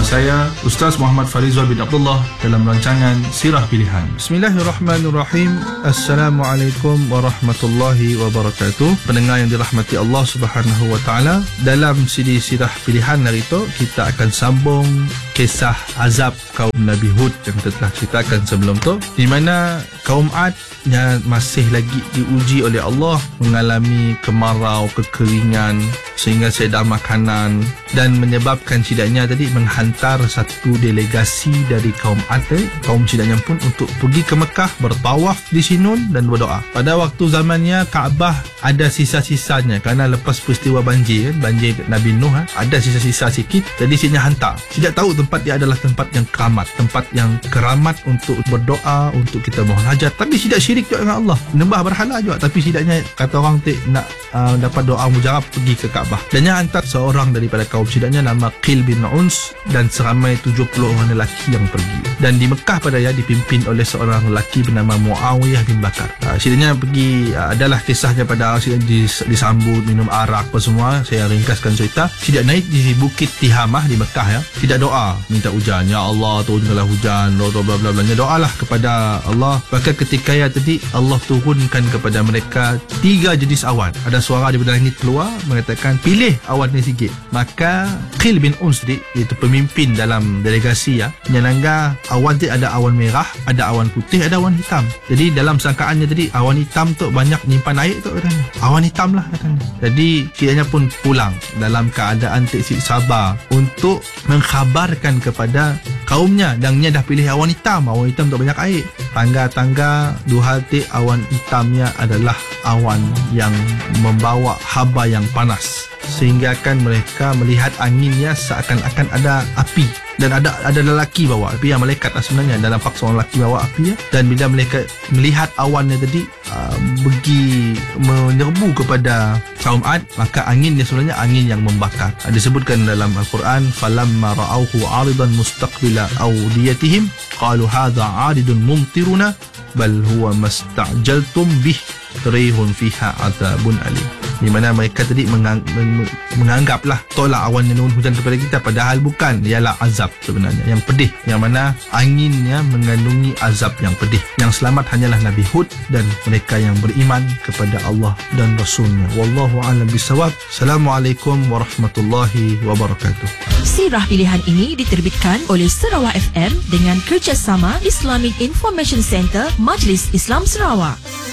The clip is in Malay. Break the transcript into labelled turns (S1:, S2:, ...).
S1: saya Ustaz Muhammad Farizal bin Abdullah dalam rancangan Sirah Pilihan.
S2: Bismillahirrahmanirrahim. Assalamualaikum warahmatullahi wabarakatuh. Pendengar yang dirahmati Allah Subhanahu wa taala, dalam CD Sirah Pilihan hari itu kita akan sambung kisah azab kaum Nabi Hud yang kita telah ceritakan sebelum tu, di mana kaum Ad yang masih lagi diuji oleh Allah, mengalami kemarau, kekeringan sehingga sedar makanan, dan menyebabkan cidaknya tadi menghantar satu delegasi dari kaum Ad, kaum cidaknya pun untuk pergi ke Mekah, bertawaf di Sinun dan berdoa. Pada waktu zamannya Kaabah ada sisa-sisanya kerana lepas peristiwa banjir Nabi Nuh, ada sisa-sisa sikit, jadi sini hantar. Tidak tahu tempat dia adalah tempat yang keramat untuk berdoa, untuk kita mohon hajat, tapi tidak syirik juga dengan Allah, menyembah berhala juga, tapi tidaknya kata orang nak dapat doa mujarab pergi ke Kaabah. Dan yang hantar seorang daripada kaum sidaknya nama Qil bin Uns dan seramai 70 orang lelaki yang pergi. Dan di Mekah pada dipimpin oleh seorang lelaki bernama Muawiyah bin Bakar. Sidaknya pergi, adalah kisahnya pada disambut, minum arak apa semua. Saya ringkaskan cerita. Sidak naik di Bukit Tihamah di Mekah, tidak doa minta hujan, ya Allah turunkanlah hujan, bla bla bla bla. Doalah kepada Allah. Bahkan ketika tadi Allah turunkan kepada mereka 3 jenis awan. Ada suara daripada langit keluar mengatakan pilih awan ni sikit. Maka Qil bin Uns iaitu pemimpin dalam delegasi, menyenangkan awan tu ada awan merah, ada awan putih, ada awan hitam. Jadi dalam sangkaannya tadi awan hitam tu banyak nyimpan air tu katanya. Awan hitam lah katanya. Jadi kiranya pun pulang dalam keadaan tak sabar untuk mengkhabarkan kepada kaumnya, dan dia dah pilih awan hitam tu banyak air. Tangga-tangga dua hati awan hitamnya adalah awan yang membawa haba yang panas, sehingga kan mereka melihat anginnya seakan-akan ada api, dan ada lelaki bawa api, yang malaikat sebenarnya dalam paksa orang lelaki bawa api. Dan bila mereka melihat awannya tadi pergi menyerbu kepada kaum Ad, maka anginnya sebenarnya angin yang membakar. Disebutkan dalam Al-Quran, falamma ra'awhu 'aridan mustaqbila awdiyatihim qalu hadha 'aridun mumtiruna bal huwa mastajaltum bih rihun fiha 'adzabun alim. Di mana mereka tadi menganggaplah tolak awan yang menurun hujan kepada kita, padahal bukan, ialah azab sebenarnya yang pedih, yang mana anginnya mengandungi azab yang pedih. Yang selamat hanyalah Nabi Hud dan mereka yang beriman kepada Allah dan Rasulnya. Wallahu a'lam bishawab. Assalamualaikum warahmatullahi wabarakatuh.
S3: Sirah Pilihan ini diterbitkan oleh Sarawak FM dengan kerjasama Islamic Information Center Majlis Islam Sarawak.